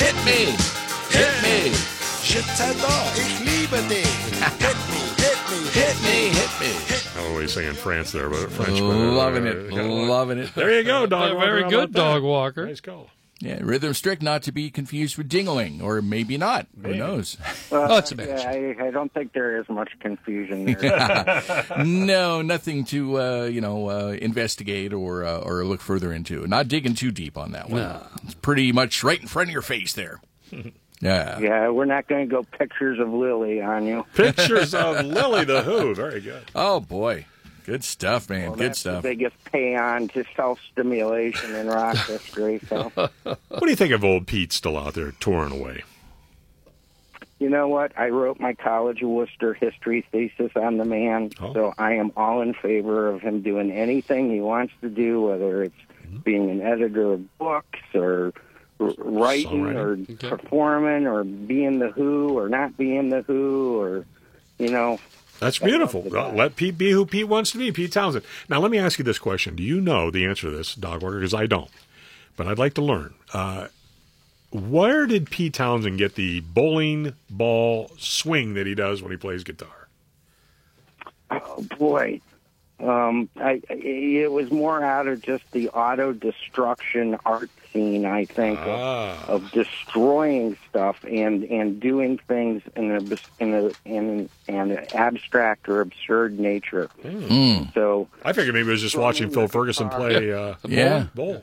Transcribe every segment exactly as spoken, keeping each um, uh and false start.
hit me, hit me. Je t'adore, ich liebe dich. Hit me, hit me, Hit me, hit me. I don't know what he's saying in France there, but French. Loving but, it, uh, loving it. There you go, dog. Walker. Very How good, about that? Dog Walker. Nice call. Yeah, rhythm strict, not to be confused with dingling, or maybe not. Who knows? Uh, Oh, it's a match. yeah, I, I don't think there is much confusion there. No, nothing to uh, you know uh, investigate or uh, or look further into. Not digging too deep on that one. No. It's pretty much right in front of your face there. Yeah. Yeah, we're not going to go pictures of Lily on you. Pictures of Lily the Who. Very good. Oh boy, good stuff, man. Well, good that's stuff. the biggest pay-on to self-stimulation in rock history. So, What do you think of old Pete still out there touring away? you know what? I wrote my College of Worcester history thesis on the man, Oh. so I am all in favor of him doing anything he wants to do, whether it's being an editor of books or r- writing or Songwriting. Okay. performing or being the Who or not being the Who or, you know... That's beautiful. Uh, Let Pete be who Pete wants to be, Pete Townsend. Now, let me ask you this question. Do you know the answer to this, Dog Walker? Because I don't. But I'd like to learn. Uh, where did Pete Townsend get the bowling ball swing that he does when he plays guitar? Oh boy, um, I, it was more out of just the auto destruction art scene. I think Ah. of, of destroying stuff and, and doing things in a in a in an abstract or absurd nature. Mm. So I figured maybe it was just watching Phil Ferguson play uh, Yeah. bowl.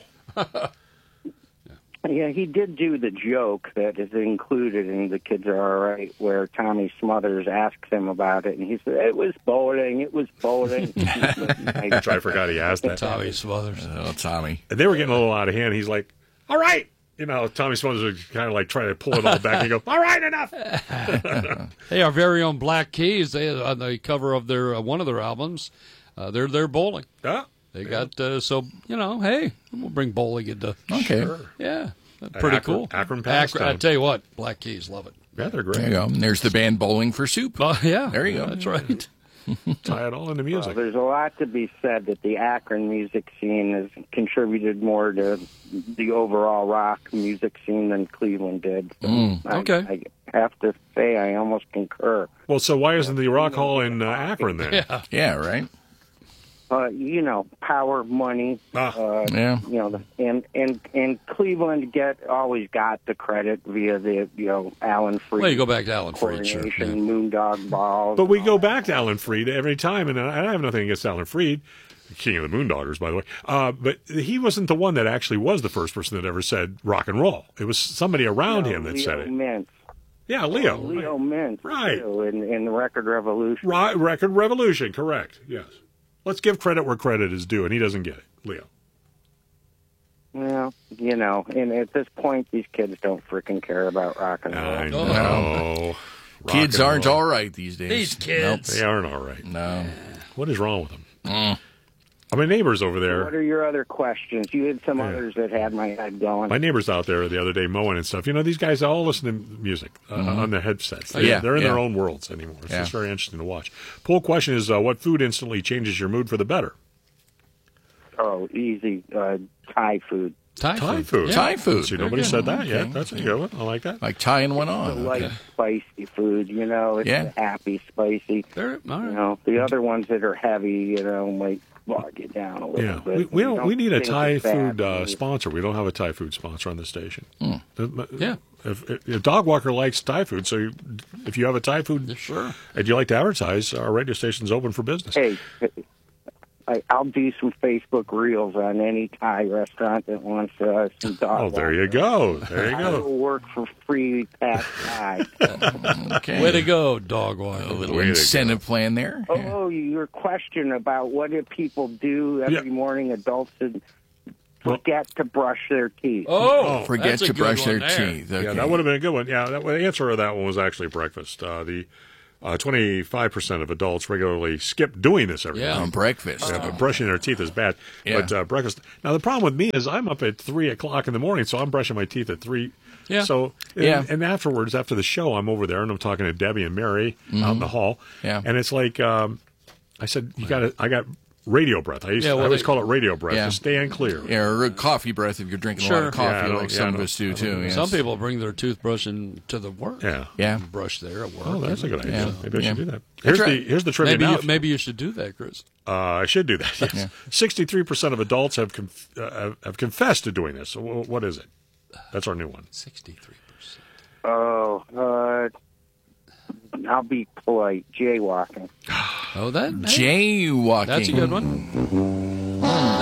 yeah, he did do the joke that is included in The Kids Are All Right, where Tommy Smothers asks him about it, and he said, "It was bowling. It was bowling." Which I forgot he asked that. Tommy Smothers. Oh, Tommy. And they were getting a little out of hand. He's like, all right. You know, Tommy Smothers was kind of like trying to pull it all back and go, all right, enough. Hey, our very own Black Keys, they on the cover of their uh, one of their albums, uh, they're they're bowling. Yeah. They got uh, so you know, hey, we'll bring bowling into Okay. yeah, that's pretty Akron- cool. Akron Akron, pastime. I tell you what, Black Keys love it. Yeah, they're There great. you go. And there's the band Bowling for Soup. Oh yeah, There you go. That's right. Tie it all into Well, music. there's a lot to be said that the Akron music scene has contributed more to the overall rock music scene than Cleveland did. So Mm, I, okay. I have to say I almost concur. Well, so why isn't the Rock Hall in uh, Akron then? Yeah. Yeah, right. Uh, you know, power, money. Ah. Uh, Yeah. You know, the, and and and Cleveland get always got the credit via the you know Alan Freed. Well, you go back to Alan Freed, sure. Coronation, Yeah. Moondog Balls. But we go back to Alan Freed every time, and I have nothing against Alan Freed, king of the Moondoggers, by the way. Uh, but he wasn't the one that actually was the first person that ever said rock and roll. It was somebody around No, him that Leo said it. Mintz. Yeah, Leo. Leo Mintz. Right. Too, in, in the Record Revolution. Right. Record Revolution, correct. Yes. Let's give credit where credit is due, and he doesn't get it, Leo. Well, you know, and at this point, these kids don't freaking care about rock and roll. I know. Rock Kids and aren't roll. all right these days. These kids. They aren't all right. Nope. No. What is wrong with them? Mm. Uh, my neighbor's over What there. are your other questions? You had some Yeah. others that had my head going. My neighbor's out there the other day mowing and stuff. You know, these guys all listen to music uh, on their headsets. They're, Yeah, they're in yeah. their own worlds anymore. It's Yeah. just very interesting to watch. Poll question is, uh, what food instantly changes your mood for the better? Oh, easy. Uh, Thai food. Thai, Thai food. food. Yeah. Thai food. See, nobody said that Okay. yet. That's a good one. I like that. Like tying one The on. light, Okay. spicy food, you know. It's Yeah. happy, spicy. They're, all You right. know, the other ones that are heavy, you know, might bog you down a little Yeah, bit. we, we You don't. We need a think Thai it's bad food uh, for you. sponsor. We don't have a Thai food sponsor on the station. Hmm. The- Yeah. If, if, if Dog Walker likes Thai food, so you, if you have a Thai food Sure. and you like to advertise, our radio station's open for business. Hey, I, I'll do some Facebook reels on any Thai restaurant that wants uh, some dog. Oh, there you go. There you I go. will work for free past Thai. Okay. Way to go, Dog Walker. A little Way to incentive plan there. Yeah. Oh, your question about what do people do every Yeah. morning, adults and Well- forget to brush their teeth. Oh, Forget that's a to good brush their one there. teeth. Yeah, Okay. that would have been a good one. Yeah, that, the answer to that one was actually breakfast. Uh, the uh, twenty-five percent of adults regularly skip doing this every Yeah. morning. On breakfast. Yeah, but brushing their teeth is bad. Yeah. But uh, breakfast. Now the problem with me is I'm up at three o'clock in the morning, so I'm brushing my teeth at three. Yeah. So and, Yeah. and afterwards, after the show, I'm over there and I'm talking to Debbie and Mary out in the hall. Yeah. And it's like um, I said, you got to. I got radio breath. I, used Yeah, to, well, I always they- call it radio breath Yeah. to stand clear. Yeah, or coffee breath if you're drinking a lot Sure. of coffee, Yeah, I don't- like yeah, some I of don't- us do, I too. don't- yes. Some people bring their toothbrush into the work. Yeah. Yeah. Brush there at work. Oh, that's a good idea. Yeah. Maybe I Yeah. should do that. Here's right. the here's the trivia Maybe now. you, maybe you should do that, Chris. Uh, I should do that. Yes. Sixty-three percent of adults have conf- uh, have- have confessed to doing this. So wh- what is it? That's our new one. Sixty-three percent. Oh, uh, I'll be polite. Jaywalking. Oh, that hey, Jaywalking. that's a good one.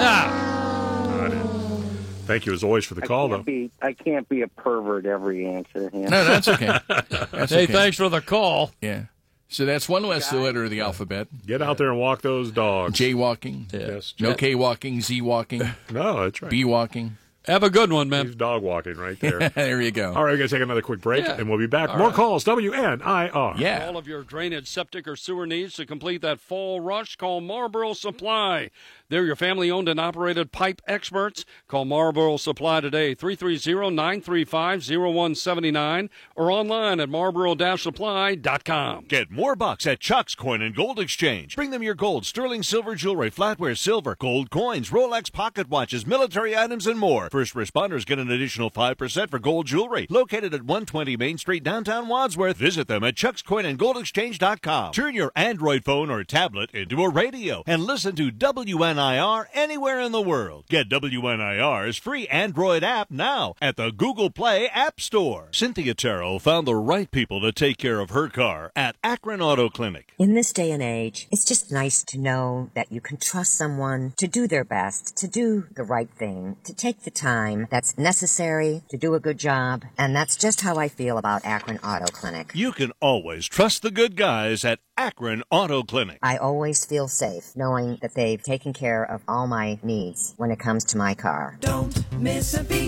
Ah, Got it. Thank you as always for the I call, can't though. be. I can't be a pervert every answer. You know? No, that's okay. That's hey, okay. thanks for the call. Yeah. So that's one less letter of the alphabet. Get out there and walk those dogs. Jaywalking. Yes. No K walking, Z walking, No, that's right. B walking. Have a good one, man. He's dog walking right there. There you go. All right, we're going to take another quick break, Yeah. and we'll be back. All More right. calls, W N I R. Yeah. All of your drainage, septic, or sewer needs to complete that fall rush, call Marlboro Supply. They're your family-owned and operated pipe experts. Call Marlboro Supply today, three three zero, nine three five, zero one seven nine, or online at marlboro dash supply dot com. Get more bucks at Chuck's Coin and Gold Exchange. Bring them your gold, sterling silver jewelry, flatware silver, gold coins, Rolex pocket watches, military items, and more. First responders get an additional five percent for gold jewelry. Located at one twenty Main Street, downtown Wadsworth. Visit them at chucks coin and gold exchange dot com. Turn your Android phone or tablet into a radio and listen to W N I R anywhere in the world. Get W N I R's free Android app now at the Google Play App Store. Cynthia Terrell found the right people to take care of her car at Akron Auto Clinic. In this day and age, it's just nice to know that you can trust someone to do their best, to do the right thing, to take the time that's necessary to do a good job. And that's just how I feel about Akron Auto Clinic. You can always trust the good guys at Akron Auto Clinic. I always feel safe knowing that they've taken care of all my needs when it comes to my car. Don't miss a beat.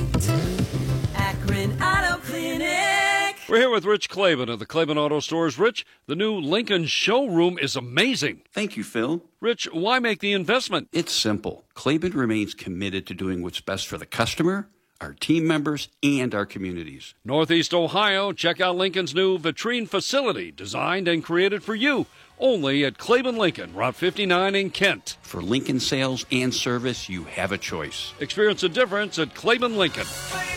Akron Auto Clinic. We're here with Rich Claiborne of the Claiborne Auto Stores. Rich, the new Lincoln showroom is amazing. Thank you, Phil. Rich, why make the investment? It's simple. Claiborne remains committed to doing what's best for the customer, our team members, and our communities. Northeast Ohio, check out Lincoln's new vitrine facility, designed and created for you. Only at Claiborne Lincoln, Route fifty-nine in Kent. For Lincoln sales and service, you have a choice. Experience the difference at Claiborne Lincoln.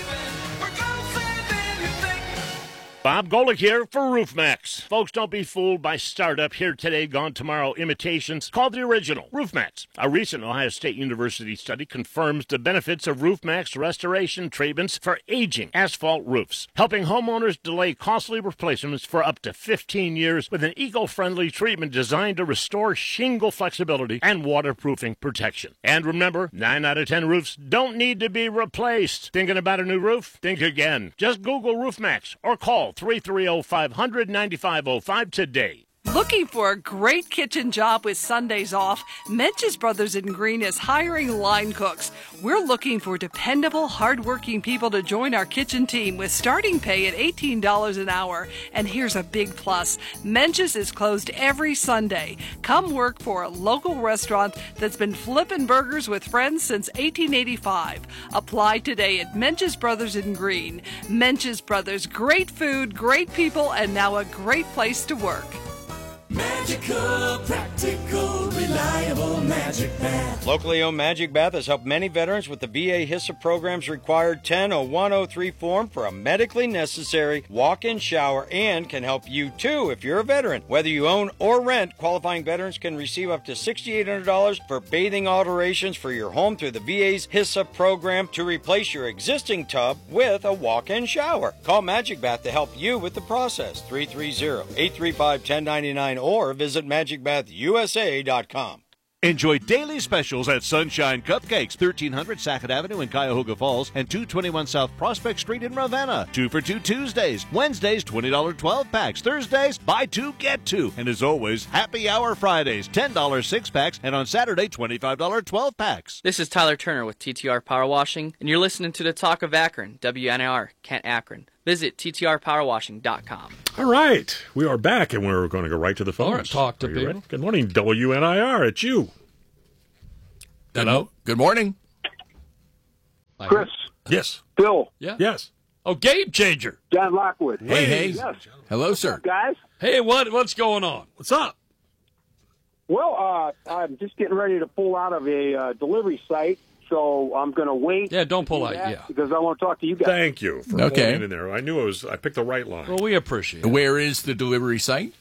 Bob Golick here for RoofMax. Folks, don't be fooled by startup here today, gone tomorrow imitations. Call the original, RoofMax. A recent Ohio State University study confirms the benefits of RoofMax restoration treatments for aging asphalt roofs, helping homeowners delay costly replacements for up to fifteen years with an eco-friendly treatment designed to restore shingle flexibility and waterproofing protection. And remember, nine out of ten roofs don't need to be replaced. Thinking about a new roof? Think again. Just Google RoofMax or call three three zero, five hundred, nine five zero five today. Looking for a great kitchen job with Sundays off? Mench's Brothers in Green is hiring line cooks. We're looking for dependable, hardworking people to join our kitchen team with starting pay at eighteen dollars an hour. And here's a big plus. Mench's is closed every Sunday. Come work for a local restaurant that's been flipping burgers with friends since eighteen eighty-five. Apply today at Mench's Brothers in Green. Mench's Brothers, great food, great people, and now a great place to work. Magical, practical, reliable Magic Bath. Locally owned Magic Bath has helped many veterans with the V A HISA program's required ten oh one oh three form for a medically necessary walk-in shower, and can help you too if you're a veteran. Whether you own or rent, qualifying veterans can receive up to six thousand eight hundred dollars for bathing alterations for your home through the V A's HISA program to replace your existing tub with a walk-in shower. Call Magic Bath to help you with the process. three three zero, eight three five, one oh nine nine or visit magic bath u s a dot com. Enjoy daily specials at Sunshine Cupcakes, thirteen hundred Sackett Avenue in Cuyahoga Falls and two twenty-one South Prospect Street in Ravenna. Two for two Tuesdays. Wednesdays, twenty dollars twelve packs. Thursdays, buy two, get two. And as always, happy hour Fridays, ten dollars six packs. And on Saturday, twenty-five dollars twelve packs. This is Tyler Turner with T T R Power Washing, and you're listening to the Talk of Akron, W N I R, Kent, Akron. Visit T T R power washing dot com. All right. We are back, and we're going to go right to the phones. All right, talk to Are you people. ready? Good morning, W N I R. It's you. Hello. Good morning. Chris. Yes. Bill. Yeah. Yes. Oh, game changer. John Lockwood. Hey, hey. Yes. Hello, sir. What's up, guys? Hey, what what's going on? What's up? Well, uh, I'm just getting ready to pull out of a uh, delivery site, so I'm going to wait. Yeah, don't pull to out, do that yeah. Because I want to talk to you guys. Thank you for Okay. pulling in there. I knew it was. I picked the right line. Well, we appreciate it. Where is the delivery site?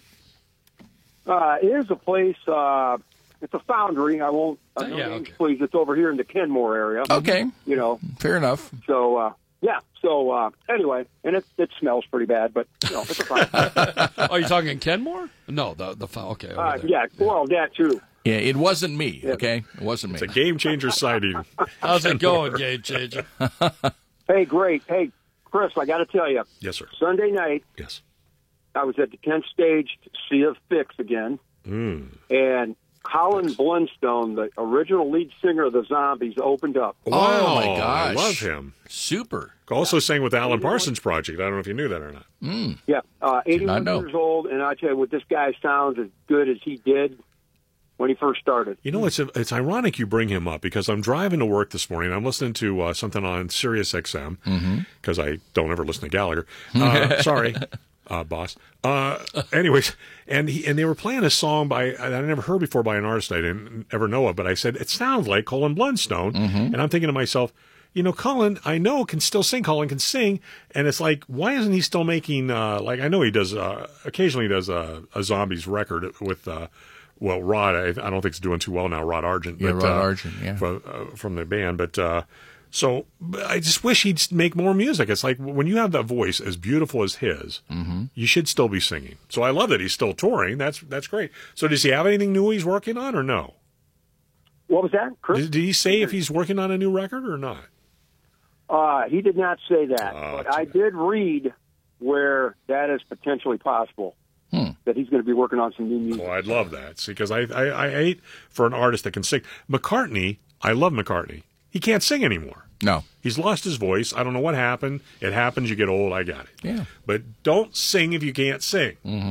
Uh, it is a place. Uh, it's a foundry. I won't. Uh, no Yeah, names, okay. please. It's over here in the Kenmore area. Okay. You know. Fair enough. So uh, yeah. So uh, anyway, and it it smells pretty bad, but you know, it's a fine. Are you talking Kenmore? No, the the fo- okay. over uh, there. yeah. Well, that too. Yeah, it wasn't me, okay? It wasn't me. It's a game changer sighting. How's it going, Game Changer? Hey, great. Hey, Chris, I got to tell you. Yes, sir. Sunday night, Yes. I was at the Kent stage to see a fix again, Mm. and Colin Blunstone, the original lead singer of the Zombies, opened up. Wow, my gosh. I love him. Super. Also sang with the Alan Parsons Project. I don't know if you knew that or not. Mm. Yeah, uh, eighty-one know. years old, and I tell you what, this guy sounds as good as he did when he first started. You know, it's it's ironic you bring him up because I'm driving to work this morning. I'm listening to uh, something on Sirius X M because I don't ever listen to Gallagher. Uh, sorry, uh, boss. Uh, anyways, and he, and they were playing a song by I never heard before by an artist I didn't ever know of, but I said it sounds like Colin Blunstone, and I'm thinking to myself, you know, Colin, I know can still sing. Colin can sing, and it's like, why isn't he still making? Uh, like I know he does. Uh, occasionally, he does a, a Zombies record with. Uh, Well, Rod, I, I don't think it's doing too well now. Rod Argent, Yeah, but, Rod uh, Argent, yeah. from, uh, from the band. But uh, so but I just wish he'd make more music. It's like when you have that voice as beautiful as his, you should still be singing. So I love that he's still touring. That's that's great. So does he have anything new he's working on, or no? What was that, Chris? Did, did he say if he's working on a new record or not? Uh, he did not say that, Oh, but too I bad. did read where that is potentially possible. Hmm. That he's going to be working on some new music. Well, I'd love that. See, because I, I I hate for an artist that can sing. McCartney, I love McCartney. He can't sing anymore. No. He's lost his voice. I don't know what happened. It happens. You get old. I got it. Yeah. But don't sing if you can't sing. Mm-hmm.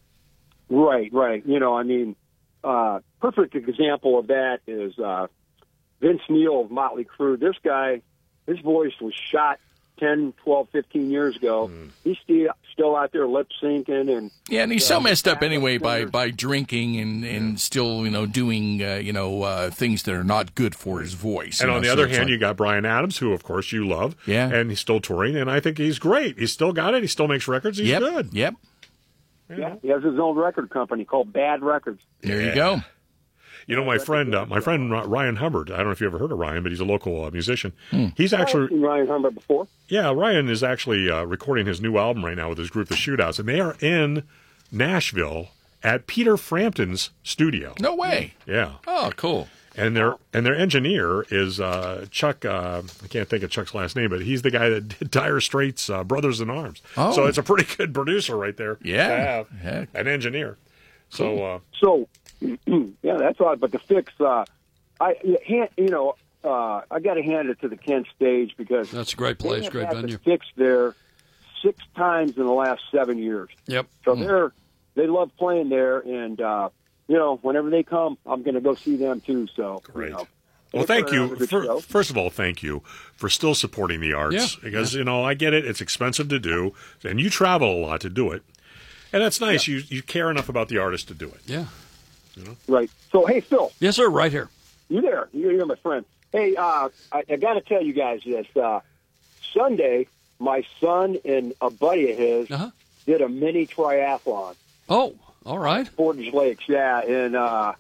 Right, right. You know, I mean, uh, perfect example of that is uh, Vince Neil of Motley Crue. This guy, his voice was shot ten, twelve, fifteen years ago. Mm. He's still still out there lip syncing and Yeah, and he's uh, so messed up anyway by, singers. by drinking and, and still, you know, doing, uh, you know, uh, things that are not good for his voice. And you on know, the so other it's hand, like- you got Brian Adams, who of course you love. Yeah. And he's still touring, and I think he's great. He's still got it. He still makes records. He's Yep, good. yep. Yeah, he has his own record company called Bad Records. There Yeah. you go. You know, my friend, uh, my friend Ryan Hubbard. I don't know if you ever heard of Ryan, but he's a local uh, musician. Hmm. He's I've actually, seen Ryan Humber before. yeah, Ryan is actually uh, recording his new album right now with his group, The Shootouts, and they are in Nashville at Peter Frampton's studio. No way. Yeah, Oh, cool. and their and their engineer is uh, Chuck. Uh, I can't think of Chuck's last name, but he's the guy that did Dire Straits' uh, Brothers in Arms. Oh. So it's a pretty good producer right there. Yeah. to have Heck. an engineer. So. Uh, So, yeah, that's odd. But the fix, uh, I hand, you know, uh, I got to hand it to the Kent stage because That's a great they place, have great had venue. the fix there six times in the last seven years. Yep. So they're they love playing there, and uh, you know, whenever they come, I'm going to go see them too. So Great. You know, Well, they thank put on a you. good For, show. first of all, thank you for still supporting the arts Yeah, because, you know, I get it. It's expensive to do, and you travel a lot to do it. And that's nice. You you care enough about the artist to do it. Yeah. Right. So, hey, Phil, Yes, sir. Right here. you there? You're, you're my friend. Hey, uh, I, I got to tell you guys this. Uh, Sunday, my son and a buddy of his Uh-huh. did a mini triathlon. Oh, all right. Portage Lakes, yeah, and uh,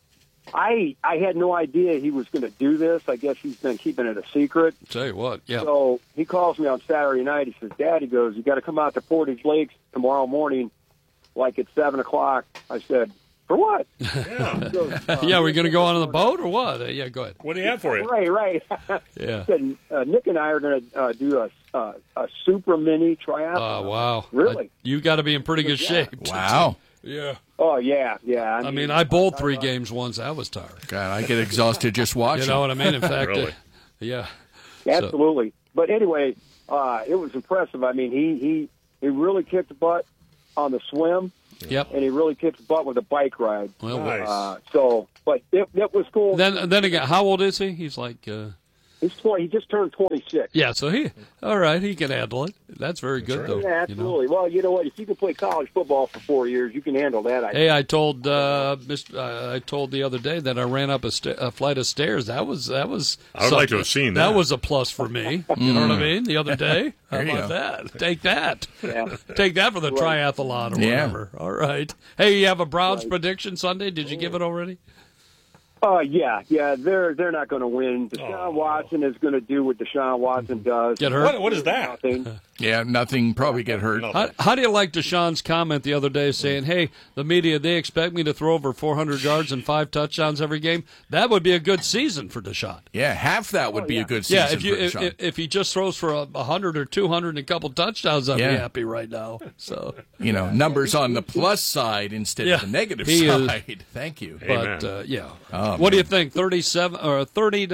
I I had no idea he was going to do this. I guess he's been keeping it a secret. Tell you what. Yeah. So he calls me on Saturday night. He says, "Dad," he goes, "you got to come out to Portage Lakes tomorrow morning, like at seven o'clock." I said, "For what?" Yeah. He goes, uh, yeah, we're going to go on the boat or what? Uh, yeah, go ahead. What do you have for you? Right, right. Yeah. He said, uh, Nick and I are going to uh, do a uh, a super mini triathlon. Oh, wow. Really? Uh, you got to be in pretty good Yeah. shape. Wow. Yeah. Oh yeah, yeah. I mean, I bowled three games once. I was tired. God, I get exhausted just watching. You know what I mean? In fact, Really? uh, yeah. Absolutely. But anyway, uh, it was impressive. I mean, he, he, he really kicked butt on the swim, Yep. and he really kicked butt with a bike ride. Well, Nice. Uh, so, but it, it was cool. then then again, how old is he? He's like, uh, He's twenty. He just turned twenty-six. Yeah, so he, all right, he can handle it. That's very good, right. though. Yeah, absolutely. You know? Well, you know what? If you can play college football for four years, you can handle that. I Hey, I told uh, Mister Uh, I told the other day that I ran up a, sta- a flight of stairs. That was that was. I would like to have seen that. that. was a plus for me. You know what I mean? The other day. How There you about go. that? Take that. Yeah. Take that for the Right. triathlon or Yeah. whatever. All right. Hey, you have a Browns Right. prediction Sunday? Did you give it already? Uh, yeah, yeah, they're they're not going to win. Deshaun Watson is going to do what Deshaun Watson does. Get hurt? What, what is that? Nothing. Yeah, nothing. Probably get hurt. How, how do you like Deshaun's comment the other day saying, hey, the media, they expect me to throw over four hundred yards and five touchdowns every game? That would be a good season for Deshaun. Yeah, half that would be a good season Yeah, if you for if, Deshaun. if, if he just throws for a, a hundred or two hundred and a couple touchdowns, I'd Yeah. be happy right now. So, you know, numbers on the plus side instead Yeah, of the negative he is. side. Thank you. but uh, yeah, Oh, what do you man. think? Thirty-seven or thirty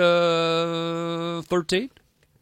to thirteen?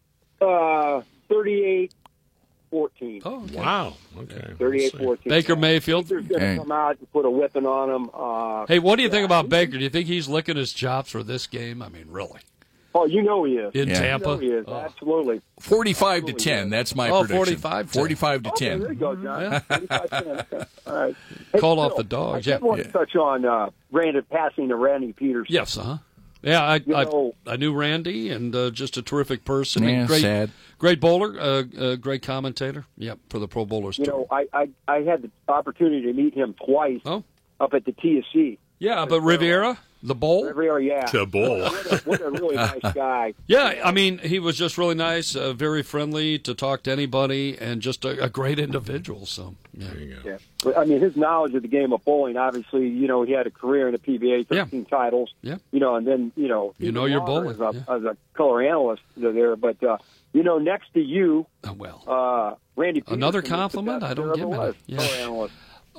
Uh, thirty-eight fourteen. Oh, okay. Wow. Okay. thirty-eight fourteen. Baker Mayfield. Baker's going to Hey. come out and put a whipping on him. Uh, Hey, what do you think about Baker? Do you think he's licking his chops for this game? I mean, really? oh, you know he is. In Yeah. Tampa? You know he is. Oh. Absolutely. forty-five to ten. That's my Oh, prediction. forty-five ten. forty-five to Okay, there you ten. go, John. Yeah. forty-five ten. Okay. All right. Hey, Call off Phil, the dogs, I yeah. just want Yeah. to touch on uh, Randy passing to Randy Peterson. Yes, uh-huh. Yeah, I You I, know- I knew Randy, and uh, just a terrific person. Yeah, and great, sad. great bowler, uh, uh, great commentator. Yep, for the Pro Bowlers You tour. know, I, I, I had the opportunity to meet him twice Oh. up at the T S C. Yeah, but Riviera, the bowl. Riviera, yeah. The bowl. What a, what a really nice guy. Yeah, I mean, he was just really nice, uh, very friendly to talk to anybody, and just a, a great individual. So, yeah. There you go. Yeah. But, I mean, his knowledge of the game of bowling, obviously, you know, he had a career in the P B A, thirteen titles. Yeah. You know, and then, you know, You even know your longer bowling, As a, as a color analyst there. But, uh, you know, next to you, Oh, well. uh, Randy Peterson Another is the compliment? best I don't there get ever many. was, Yeah. color analyst.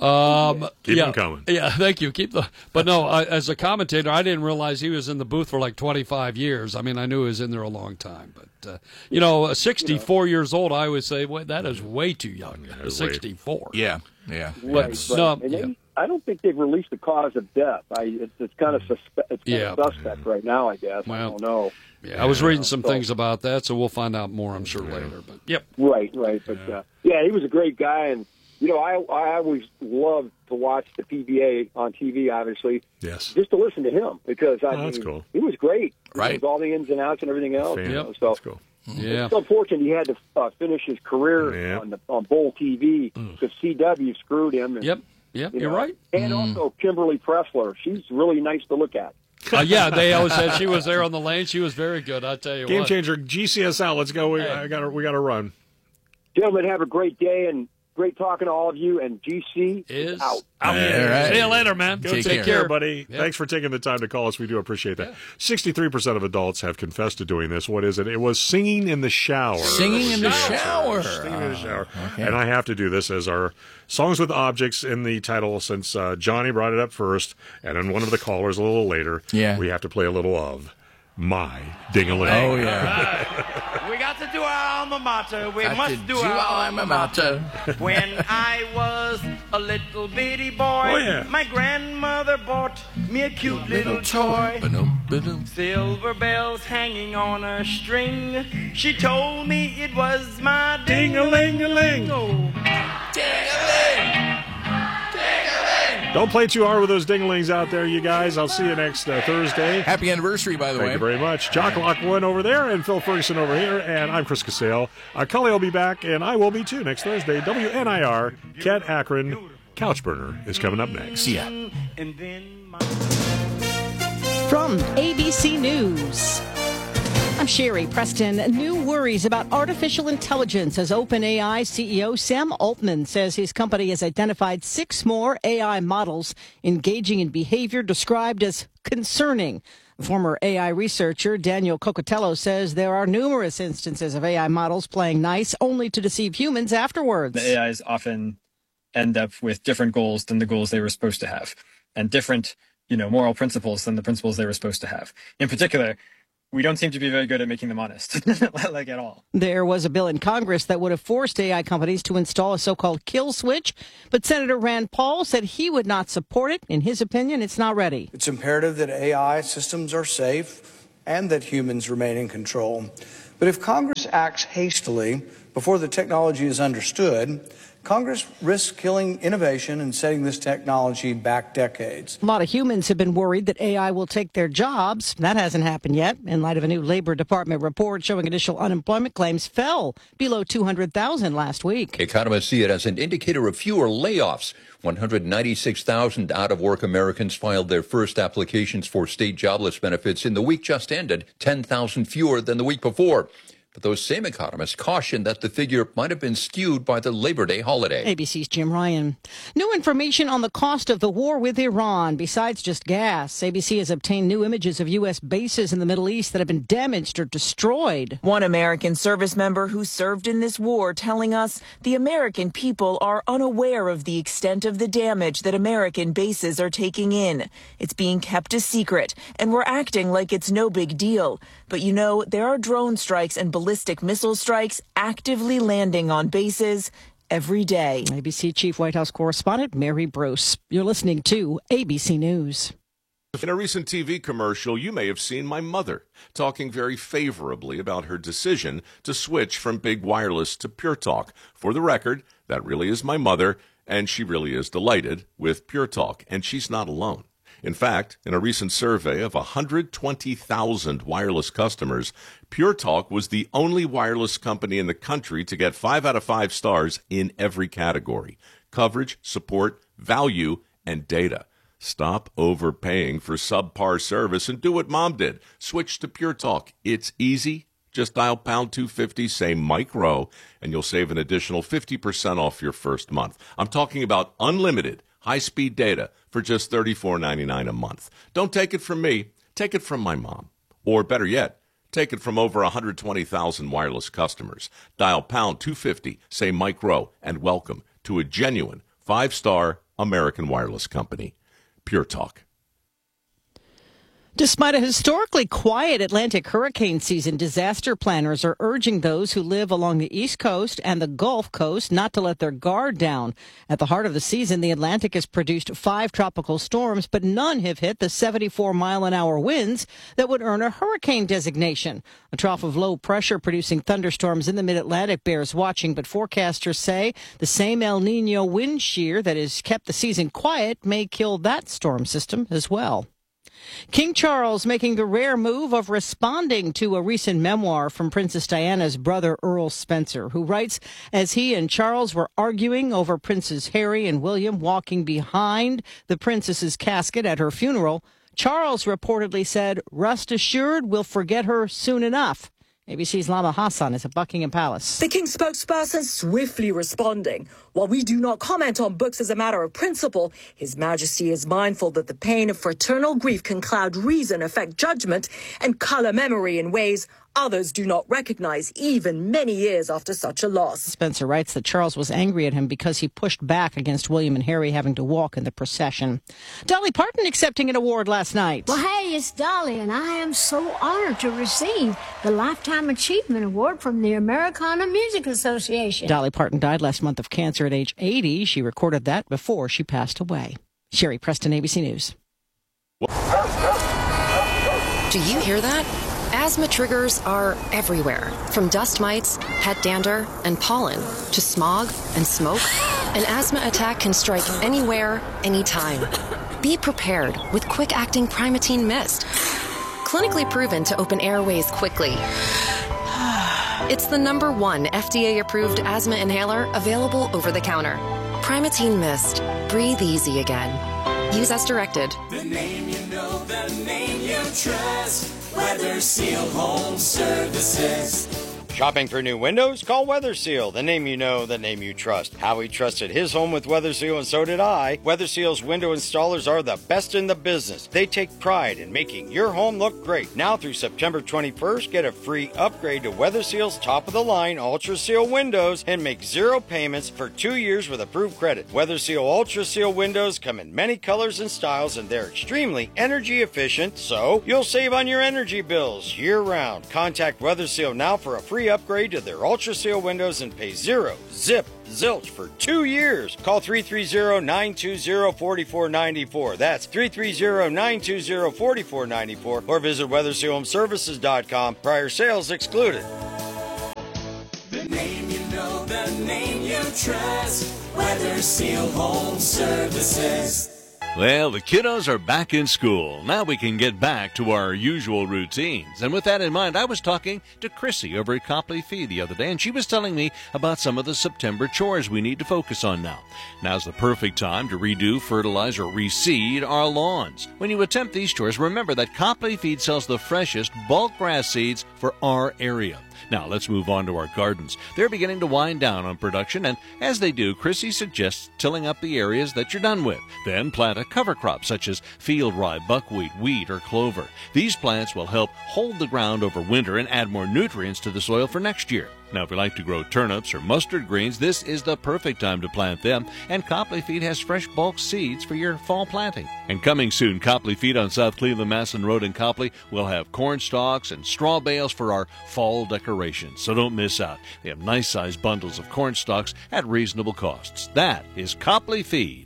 Um, Keep yeah, them coming. Yeah, thank you. Keep the. But no, I, as a commentator, I didn't realize he was in the booth for like twenty-five years. I mean, I knew he was in there a long time, but uh, you know, uh, sixty-four years old, I always say, well, that is way too young. way- sixty-four. Yeah, yeah. But, Right, no, right. And yeah. they, I don't think they've released the cause of death. I, it's, it's kind of suspe- it's kind Yeah. of suspect right now, I guess. I Well, don't know. Yeah, I was reading some So- things about that, so we'll find out more, I'm sure, later. But yep. Right, right. But yeah. Uh, yeah, he was a great guy, and you know, I I always loved to watch the P B A on T V. Obviously, Yes. just to listen to him because I Oh, that's mean, cool. he was great. He Right. knows all the ins and outs and everything else. Fan. You know, Yep. so That's cool. Yeah. it's unfortunate he had to uh, finish his career Yeah. on the on Bowl T V because C W screwed him. And, Yep. Yep. you You're know, right. And also Kimberly Pressler. She's really nice to look at. Uh, yeah, they always said she was there on the lane. She was very good. I tell you Game what. changer. G C S L. Let's go. We I got. We got to run. Gentlemen, have a great day and great talking to all of you. And G C Is out. out. All right. See you later, man. Go Take take, care. care, buddy. Yep. Thanks for taking the time to call us. We do appreciate that. Sixty-three percent of adults have confessed to doing this. What is it? It was singing in the shower. Singing in the Yes, shower. Singing in the shower. okay. And I have to do this as our songs with objects in the title since uh, Johnny brought it up first, and then one of the callers a little later. Yeah. We have to play a little of My Ding-a-ling. Oh, yeah. We got to do our alma mater. We Got must to do do our our alma alma mater. mater. When I was a little bitty boy, Oh, yeah. my grandmother bought me a cute little toy. Ba-dum, ba-dum. Silver bells hanging on a string. She told me it was my Ding-a-ling-a-ling. Oh. Don't play too hard with those ding-a-lings out there, you guys. I'll see you next uh, Thursday. Happy anniversary, by the Thank way. you very much. Jock Lockwood over there and Phil Ferguson over here, and I'm Chris Casale. Uh, Cully will be back, and I will be too next Thursday. W N I R, Kent Akron, Couchburner is coming up next. See ya. And then my... From A B C News, I'm Sherry Preston. New worries about artificial intelligence as OpenAI C E O Sam Altman says his company has identified six more A I models engaging in behavior described as concerning. Former A I researcher Daniel Cocotello says there are numerous instances of A I models playing nice only to deceive humans afterwards. The A Is often end up with different goals than the goals they were supposed to have, and different, you know, moral principles than the principles they were supposed to have. In particular, we don't seem to be very good at making them honest, like at all. There was a bill in Congress that would have forced A I companies to install a so-called kill switch, but Senator Rand Paul said he would not support it. In his opinion, it's not ready. It's imperative that A I systems are safe and that humans remain in control. But if Congress acts hastily before the technology is understood, Congress risks killing innovation and setting this technology back decades. A lot of humans have been worried that A I will take their jobs. That hasn't happened yet, in light of a new Labor Department report showing initial unemployment claims fell below two hundred thousand last week. Economists see it as an indicator of fewer layoffs. one hundred ninety-six thousand out-of-work Americans filed their first applications for state jobless benefits in the week just ended, ten thousand fewer than the week before. But those same economists caution that the figure might have been skewed by the Labor Day holiday. A B C's Jim Ryan. New information on the cost of the war with Iran, besides just gas. A B C has obtained new images of U S bases in the Middle East that have been damaged or destroyed. One American service member who served in this war telling us the American people are unaware of the extent of the damage that American bases are taking in. It's being kept a secret, and we're acting like it's no big deal. But you know, there are drone strikes and ballistic missile strikes actively landing on bases every day. A B C Chief White House Correspondent Mary Bruce. You're listening to A B C News. In a recent T V commercial, you may have seen my mother talking very favorably about her decision to switch from Big Wireless to Pure Talk. For the record, that really is my mother, and she really is delighted with Pure Talk, and she's not alone. In fact, in a recent survey of one hundred twenty thousand wireless customers, Pure Talk was the only wireless company in the country to get five out of five stars in every category: coverage, support, value, and data. Stop overpaying for subpar service and do what Mom did. Switch to Pure Talk. It's easy. Just dial pound two fifty, say Mike Rowe, and you'll save an additional fifty percent off your first month. I'm talking about unlimited high-speed data for just thirty-four ninety-nine a month. Don't take it from me. Take it from my mom. Or better yet, take it from over one hundred twenty thousand wireless customers. Dial pound two fifty, say Mike Rowe, and welcome to a genuine five-star American wireless company. Pure Talk. Despite a historically quiet Atlantic hurricane season, disaster planners are urging those who live along the East Coast and the Gulf Coast not to let their guard down. At the heart of the season, the Atlantic has produced five tropical storms, but none have hit the seventy-four mile an hour winds that would earn a hurricane designation. A trough of low pressure producing thunderstorms in the mid-Atlantic bears watching, but forecasters say the same El Nino wind shear that has kept the season quiet may kill that storm system as well. King Charles making the rare move of responding to a recent memoir from Princess Diana's brother Earl Spencer, who writes, as he and Charles were arguing over Princes Harry and William walking behind the princess's casket at her funeral, Charles reportedly said, "Rest assured, we'll forget her soon enough." A B C's Lama Hassan is at Buckingham Palace. The King's spokesperson swiftly responding. While we do not comment on books as a matter of principle, His Majesty is mindful that the pain of fraternal grief can cloud reason, affect judgment, and colour memory in ways others do not recognize, even many years after such a loss. Spencer writes that Charles was angry at him because he pushed back against William and Harry having to walk in the procession. Dolly Parton accepting an award last night. Well, hey, it's Dolly, and I am so honored to receive the Lifetime Achievement Award from the Americana Music Association. Dolly Parton died last month of cancer at age eighty. She recorded that before she passed away. Sherry Preston, A B C News. Do you hear that? Asthma triggers are everywhere, from dust mites, pet dander, and pollen, to smog and smoke. An asthma attack can strike anywhere, anytime. Be prepared with quick-acting Primatene Mist. Clinically proven to open airways quickly. It's the number one F D A-approved asthma inhaler available over the counter. Primatene Mist. Breathe easy again. Use as directed. The name you know, the name you trust. Weather Seal Home Services. Shopping for new windows? Call Weather Seal, the name you know, the name you trust. Howie trusted his home with Weather Seal, and so did I. Weather Seal's window installers are the best in the business. They take pride in making your home look great. Now through September twenty-first, get a free upgrade to Weather Seal's top-of-the-line Ultra Seal windows and make zero payments for two years with approved credit. Weather Seal Ultra Seal windows come in many colors and styles, and they're extremely energy efficient, so you'll save on your energy bills year-round. Contact Weather Seal now for a free upgrade to their Ultra Seal windows and pay zero, zip, zilch for two years. Call three three zero, nine two zero, four four nine four. That's three three zero, nine two zero, four four nine four. Or visit weather seal home services dot com. Prior sales excluded. The name you know, the name you trust. Weather Seal Home Services. Well, the kiddos are back in school. Now we can get back to our usual routines. And with that in mind, I was talking to Chrissy over at Copley Feed the other day, and she was telling me about some of the September chores we need to focus on now. Now's the perfect time to redo, fertilize, or reseed our lawns. When you attempt these chores, remember that Copley Feed sells the freshest bulk grass seeds for our area. Now, let's move on to our gardens. They're beginning to wind down on production, and as they do, Chrissy suggests tilling up the areas that you're done with. Then plant a cover crop such as field rye, buckwheat, wheat, or clover. These plants will help hold the ground over winter and add more nutrients to the soil for next year. Now, if you like to grow turnips or mustard greens, this is the perfect time to plant them, and Copley Feed has fresh bulk seeds for your fall planting. And coming soon, Copley Feed on South Cleveland, Masson Road in Copley will have corn stalks and straw bales for our fall decorations, so don't miss out. They have nice-sized bundles of corn stalks at reasonable costs. That is Copley Feed.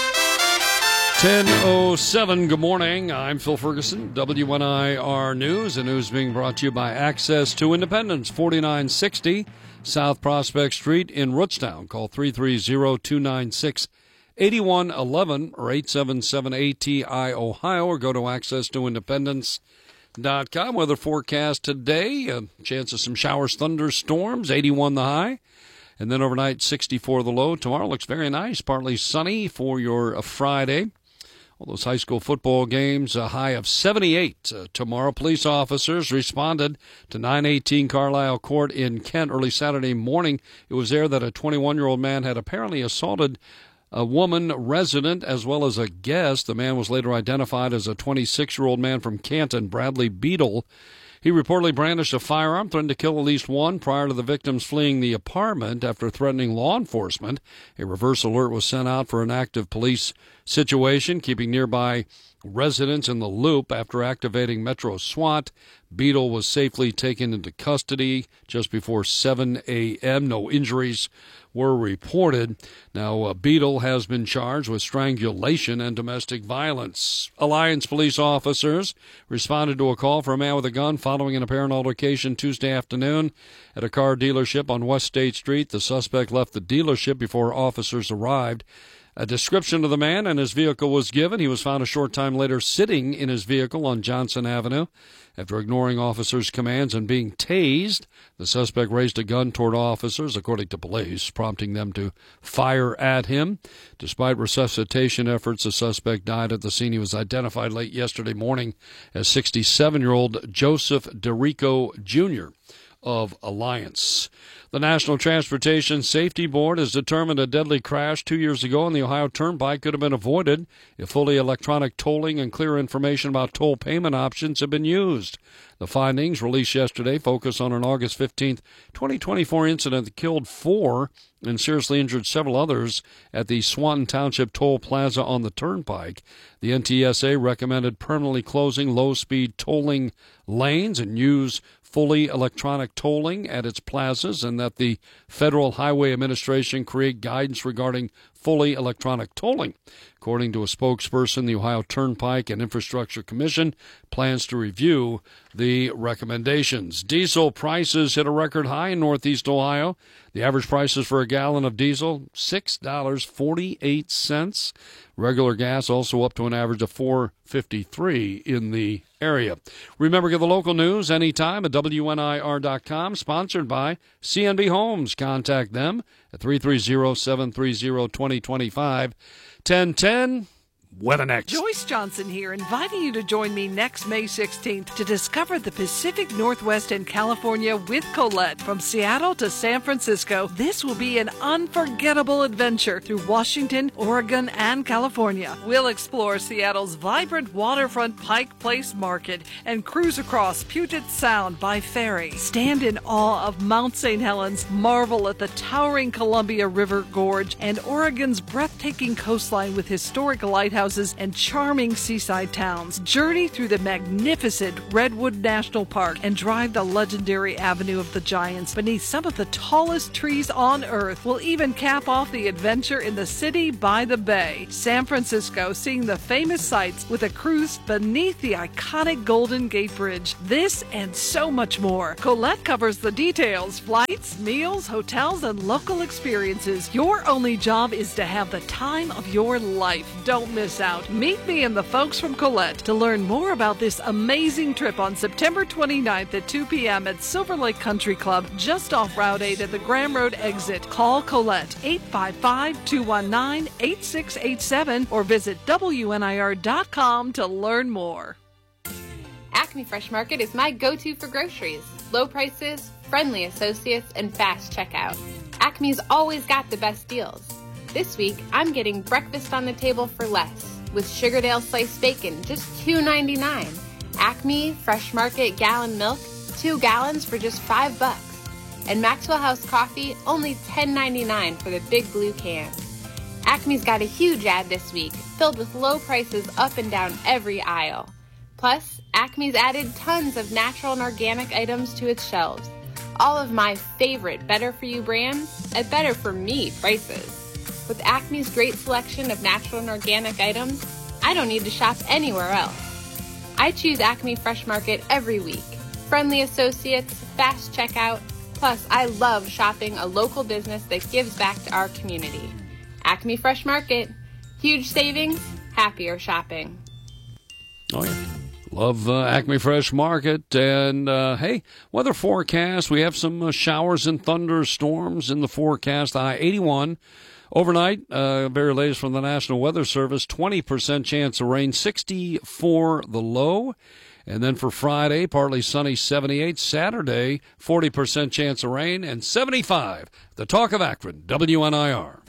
ten oh seven, good morning. I'm Phil Ferguson, W N I R News. The news being brought to you by Access to Independence, forty-nine sixty South Prospect Street in Rootstown. Call three three zero, two nine six, eight one one one or eight seven seven A T I Ohio, or go to access to independence dot com. Weather forecast today, a chance of some showers, thunderstorms, eighty-one the high. And then overnight, sixty-four the low. Tomorrow looks very nice, partly sunny for your uh, Friday. All those high school football games, a high of seventy-eight. Uh, tomorrow, police officers responded to nine eighteen Carlisle Court in Kent early Saturday morning. It was there that a twenty-one-year-old man had apparently assaulted a woman resident as well as a guest. The man was later identified as a twenty-six-year-old man from Canton, Bradley Beadle. He reportedly brandished a firearm, threatened to kill at least one prior to the victims fleeing the apartment after threatening law enforcement. A reverse alert was sent out for an active police situation, keeping nearby residents in the loop. After activating Metro SWAT, Beadle was safely taken into custody just before seven a.m. No injuries were reported. Now, uh, Beadle has been charged with strangulation and domestic violence. Alliance police officers responded to a call for a man with a gun following an apparent altercation Tuesday afternoon at a car dealership on West State Street. The suspect left the dealership before officers arrived. A description of the man and his vehicle was given. He was found a short time later sitting in his vehicle on Johnson Avenue. After ignoring officers' commands and being tased, the suspect raised a gun toward officers, according to police, prompting them to fire at him. Despite resuscitation efforts, the suspect died at the scene. He was identified late yesterday morning as sixty-seven-year-old Joseph DeRico Junior of Alliance. The National Transportation Safety Board has determined a deadly crash two years ago on the Ohio Turnpike could have been avoided if fully electronic tolling and clear information about toll payment options had been used. The findings, released yesterday, focus on an August fifteenth, twenty twenty-four incident that killed four and seriously injured several others at the Swanton Township Toll Plaza on the Turnpike. The N T S A recommended permanently closing low-speed tolling lanes and use fully electronic tolling at its plazas, and that the Federal Highway Administration create guidance regarding fully electronic tolling. According to a spokesperson, the Ohio Turnpike and Infrastructure Commission plans to review the recommendations. Diesel prices hit a record high in Northeast Ohio. The average prices for a gallon of diesel, six dollars and forty-eight cents. Regular gas also up to an average of four dollars and fifty-three cents in the area. Remember, get the local news anytime at W N I R dot com, sponsored by C N B Homes. Contact them at three three zero, seven three zero, two zero two five. ten ten, weather next. Joyce Johnson here, inviting you to join me next May sixteenth to discover the Pacific Northwest and California with Colette. From Seattle to San Francisco, this will be an unforgettable adventure through Washington, Oregon, and California. We'll explore Seattle's vibrant waterfront Pike Place Market and cruise across Puget Sound by ferry. Stand in awe of Mount Saint Helens, marvel at the towering Columbia River Gorge, and Oregon's breathtaking coastline with historic lighthouses houses, and charming seaside towns. Journey through the magnificent Redwood National Park and drive the legendary Avenue of the Giants beneath some of the tallest trees on Earth. We'll even cap off the adventure in the city by the bay. San Francisco, seeing the famous sights with a cruise beneath the iconic Golden Gate Bridge. This and so much more. Colette covers the details: flights, meals, hotels, and local experiences. Your only job is to have the time of your life. Don't miss out. Meet me and the folks from Colette to learn more about this amazing trip on September twenty-ninth at two p.m. at Silver Lake Country Club, just off Route eight at the Graham Road exit. Call Colette eight five five, two one nine, eight six eight seven or visit W N I R dot com to learn more. Acme Fresh Market is my go-to for groceries. Low prices, friendly associates, and fast checkout. Acme's always got the best deals. This week, I'm getting breakfast on the table for less with Sugardale sliced bacon, just two ninety-nine. Acme Fresh Market gallon milk, two gallons for just five bucks. And Maxwell House coffee, only ten ninety-nine for the big blue can. Acme's got a huge ad this week, filled with low prices up and down every aisle. Plus, Acme's added tons of natural and organic items to its shelves. All of my favorite Better For You brands at Better For Me prices. With Acme's great selection of natural and organic items, I don't need to shop anywhere else. I choose Acme Fresh Market every week. Friendly associates, fast checkout, plus I love shopping a local business that gives back to our community. Acme Fresh Market. Huge savings, happier shopping. Oh, yeah. Love uh, Acme Fresh Market. And, uh, hey, weather forecast. We have some uh, showers and thunderstorms in the forecast. I eighty-one overnight, uh, very latest from the National Weather Service, twenty percent chance of rain, sixty-four the low. And then for Friday, partly sunny, seventy-eight. Saturday, forty percent chance of rain, and seventy-five. The Talk of Akron, W N I R.